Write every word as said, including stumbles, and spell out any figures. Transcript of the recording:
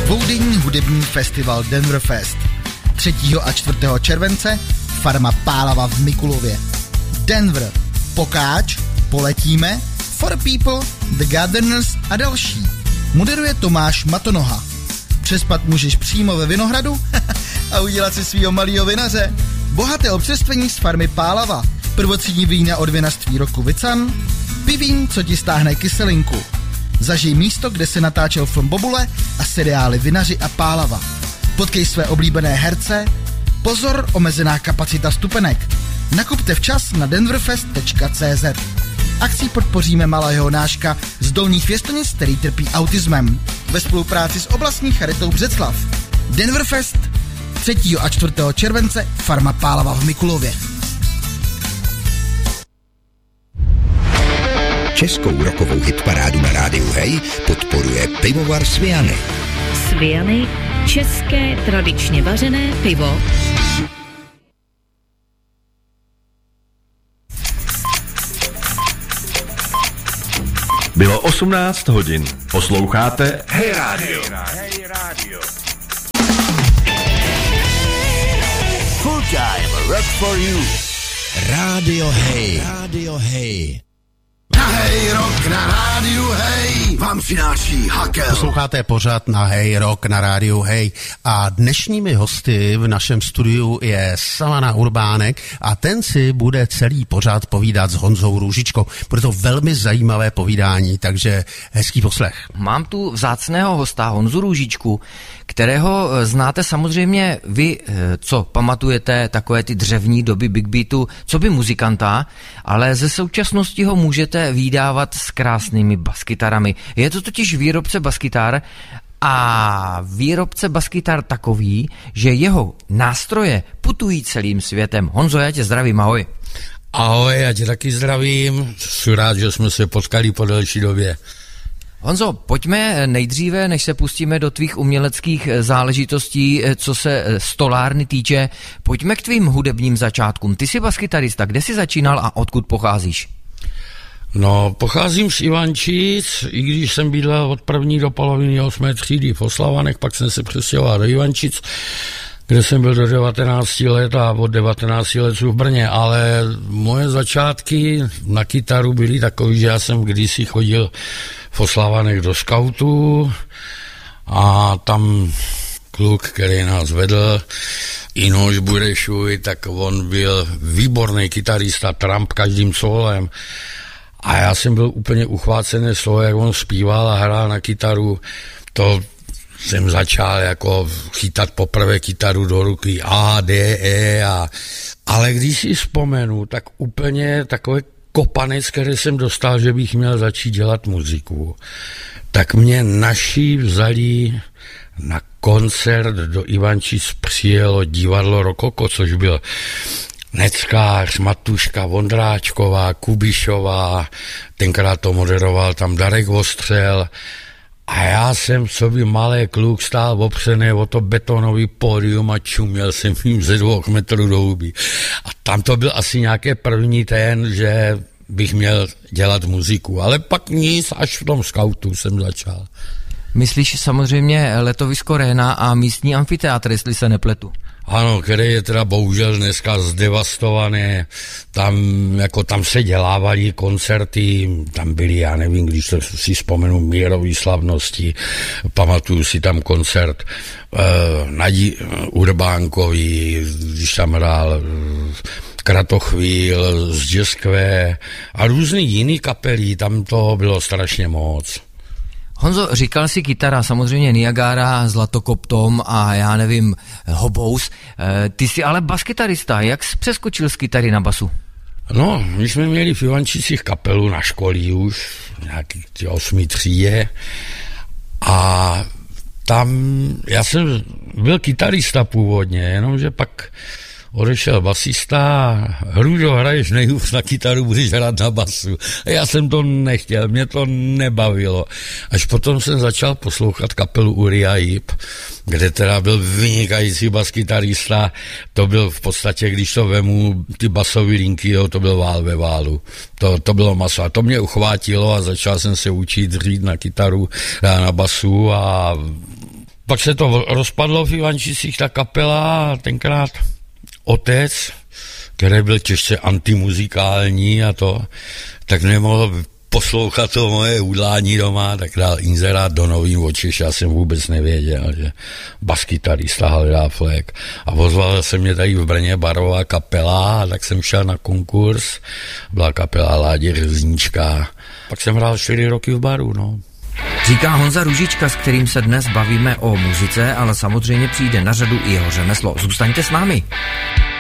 Dvoudenní hudební festival Denver Fest. třetího a čtvrtého července farma Pálava v Mikulově. Denver, Pokáč, Poletíme, For People, The Gardeners a další. Moderuje Tomáš Matonoha. Přespat můžeš přímo ve Vinohradu a udělat si svýho malýho vinaře. Bohaté občerstvení z farmy Pálava. Prvotřídní vína od vinařství roku Vican. Pivín, co ti stáhne kyselinku. Zažij místo, kde se natáčel film Bobule a seriály Vinaři a Pálava. Potkej své oblíbené herce. Pozor, omezená kapacita stupenek. Nakupte včas na denverfest tečka cé zet. Akcí podpoříme malého náška z Dolních Věstonic, který trpí autismem. Ve spolupráci s oblastní charitou Břeclav. Denverfest třetího a čtvrtého července farma Pálava v Mikulově. Českou rokovou hitparádu na rádiu Hej podporuje pivovar Sviany. Sviany, české tradičně vařené pivo. Bylo osmnáct hodin. Posloucháte Hej Radio. Hej Radio. Full time rock for you. Radio Hej. Radio Hej. Na Hej Rock na rádiu Hej vám přináší Hakel. Posloucháte pořad na Hej Rock na rádiu Hej a dnešními hosty v našem studiu je Savana Urbánek a ten si bude celý pořad povídat s Honzou Růžičkou. Bude to velmi zajímavé povídání, takže hezký poslech. Mám tu vzácného hosta Honzu Růžičku, kterého znáte samozřejmě vy, co pamatujete takové ty dřevní doby Big Beatu, co by muzikanta, ale ze současnosti ho můžete vydávat s krásnými baskytarami. Je to totiž výrobce baskytar a výrobce baskytar takový, že jeho nástroje putují celým světem. Honzo, já tě zdravím, ahoj. Ahoj, já tě taky zdravím. Jsem rád, že jsme se potkali po delší době. Honzo, pojďme nejdříve, než se pustíme do tvých uměleckých záležitostí, co se stolárny týče, pojďme k tvým hudebním začátkům. Ty jsi baskytarista, kde jsi začínal a odkud pocházíš? No, pocházím z Ivančic, i když jsem bydlel od první do poloviny osmé třídy v Oslavanech, pak jsem se přestěhoval do Ivančic, kde jsem byl do devatenácti let a od devatenácti let v Brně, ale moje začátky na kytaru byly takový, že já jsem kdysi chodil v Oslavanech do skautu a tam kluk, který nás vedl, Inoš Burešuj, tak on byl výborný kytarista, Trump každým solem. A já jsem byl úplně uchvácený z toho, jak on zpíval a hrál na kytaru. To jsem začal jako chytat poprvé kytaru do ruky A, D, E. A... Ale když si vzpomenu, tak úplně takový kopanec, který jsem dostal, že bych měl začít dělat muziku, tak mě naši vzali na koncert do Ivančic, přijelo divadlo Rokoko, což byl Neckář, Matuška, Vondráčková, Kubišová, tenkrát to moderoval tam Darek Ostřel a já jsem sobě malý kluk stál opřený o to betonový pódium a čuměl jsem jim ze dvou metrů do huby. A tam to byl asi nějaký první ten, že bych měl dělat muziku, ale pak nic, až v tom skautu jsem začal. Myslíš samozřejmě letovisko Réna a místní amfiteátr, jestli se nepletu? Ano, který je teda bohužel dneska zdevastovaný, tam, jako tam se dělávaly koncerty, tam byly, já nevím, když to si vzpomenu, mírový slavnosti, pamatuju si tam koncert uh, Nadí Urbánkový, když tam hrál uh, Kratochvíl, z Děskvé a různý jiný kapelí, tam to bylo strašně moc. Honzo, říkal jsi kytara, samozřejmě Niagara, Zlatokop Tom a já nevím, Hobous. Ty jsi ale baskytarista, jak jsi přeskočil z kytary na basu? No, my jsme měli v Ivančicích kapelu na školí už, nějaký ty osmý třídě a tam, já jsem byl kytarista původně, jenomže pak odešel basista, Hruďo, hraješ nejhůř na kytaru, budeš hrát na basu. A já jsem to nechtěl, mě to nebavilo. Až potom jsem začal poslouchat kapelu Uriah Heep, kde teda byl vynikající baskytarista, to byl v podstatě, když to vemu, ty basové linky, jo, to byl vál ve válu. To, to bylo maso a to mě uchvátilo a začal jsem se učit hrít na kytaru, na basu a Pak se to rozpadlo v Ivančicích, ta kapela, a tenkrát otec, který byl těžce antimuzikální a to, tak nemohl poslouchat to moje udlání doma, tak dal inzerát do Novým Očiš, já jsem vůbec nevěděl, že baskytarista hledá flek. A pozval se mě tady v Brně barová kapela, a tak jsem šel na konkurs, byla kapela Ládě Řezníčka. Pak jsem hrál čtyři roky v baru, no. Říká Honza Růžička, s kterým se dnes bavíme o muzice, ale samozřejmě přijde na řadu i jeho řemeslo. Zůstaňte s námi.